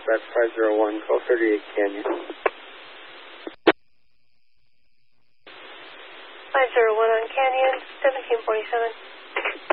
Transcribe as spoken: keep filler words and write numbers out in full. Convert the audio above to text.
dispatch five zero one, call thirty-eight Canyon. five zero one on Canyon, seventeen forty-seven.